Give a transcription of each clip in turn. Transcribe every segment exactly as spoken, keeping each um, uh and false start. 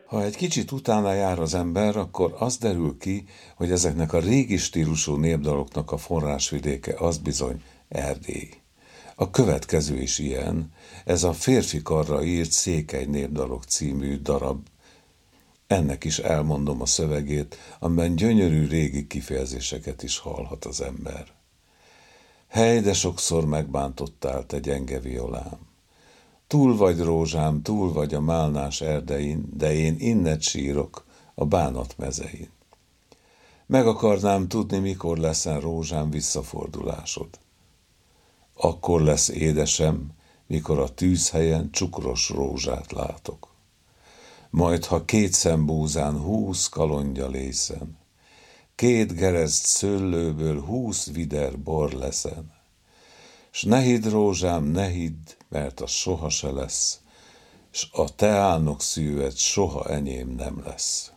Ha egy kicsit utána jár az ember, akkor az derül ki, hogy ezeknek a régi stílusú népdaloknak a forrásvidéke az bizony Erdély. A következő is ilyen, ez a Férfi karra írt Székely népdalok című darab. Ennek is elmondom a szövegét, amiben gyönyörű régi kifejezéseket is hallhat az ember. Hely, de sokszor megbántottál, te gyenge violám. Túl vagy rózsám, túl vagy a málnás erdein, de én inned sírok a bánat mezein. Meg akarnám tudni, mikor leszen rózsám visszafordulásod. Akkor lesz édesem, mikor a tűzhelyen csukros rózsát látok. Majd, ha két szem búzán húsz kalondja lészen, két gerezt szőlőből húsz vider bor leszen, s ne hidd, rózsám, ne hidd, mert az soha se lesz, s a teánok szűved soha enyém nem lesz.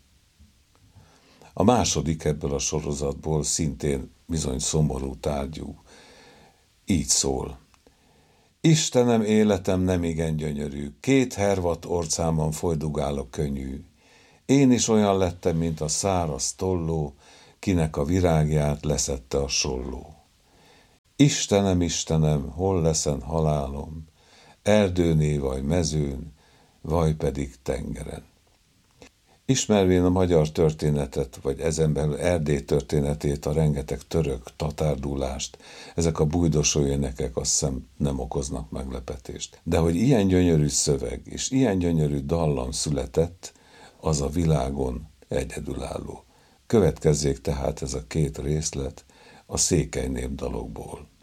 A második ebből a sorozatból szintén bizony szomorú tárgyú. Így szól. Istenem, életem nem igen gyönyörű, két hervat orcámon folydugál a könnyű. Én is olyan lettem, mint a száraz tolló, kinek a virágját leszedte a solló. Istenem, Istenem, hol leszen halálom, erdőné vagy mezőn, vagy pedig tengeren. Ismervén a magyar történetet, vagy ezen belül Erdély történetét, a rengeteg török tatárdulást, ezek a bújdosó énekek azt hiszem nem okoznak meglepetést. De hogy ilyen gyönyörű szöveg és ilyen gyönyörű dallam született, az a világon egyedülálló. Következzék tehát ez a két részlet a székely népdalokból.